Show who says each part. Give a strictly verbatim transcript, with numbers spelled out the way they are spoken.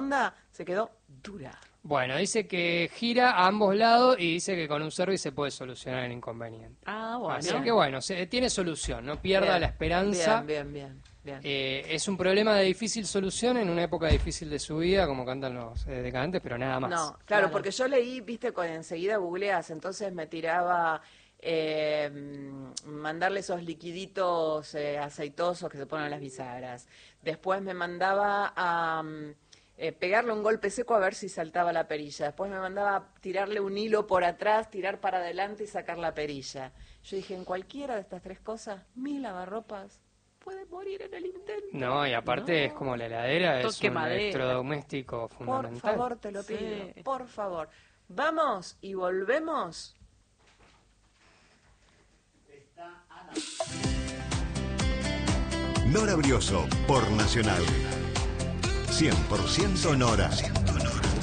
Speaker 1: redonda, se quedó dura.
Speaker 2: Bueno, dice que gira a ambos lados y dice que con un service se puede solucionar el inconveniente.
Speaker 3: Ah, bueno.
Speaker 2: Así que bueno, se, tiene solución, no pierda
Speaker 1: Bien,
Speaker 2: la esperanza.
Speaker 1: Bien, bien, bien. bien.
Speaker 2: Eh, es un problema de difícil solución en una época difícil de su vida, como cantan los eh, decadentes, pero nada más.
Speaker 1: No, claro,
Speaker 3: Claro.
Speaker 1: porque yo leí, viste, con, enseguida googleas, entonces me tiraba eh, mandarle esos liquiditos eh, aceitosos que se ponen en las bisagras. Después me mandaba a eh, pegarle un golpe seco a ver si saltaba la perilla. Después me mandaba a tirarle un hilo por atrás, tirar para adelante y sacar la perilla. Yo dije, en cualquiera de estas tres cosas, mi lavarropas puede morir en el intento.
Speaker 2: No, y aparte
Speaker 1: No.
Speaker 2: es como la heladera, es
Speaker 3: Toque
Speaker 2: un
Speaker 3: madera.
Speaker 2: electrodoméstico
Speaker 1: Por
Speaker 2: fundamental.
Speaker 1: favor, te lo
Speaker 3: Sí.
Speaker 1: pido, por favor. Vamos y volvemos.
Speaker 4: Nora Brioso por Nacional. cien por ciento Nora.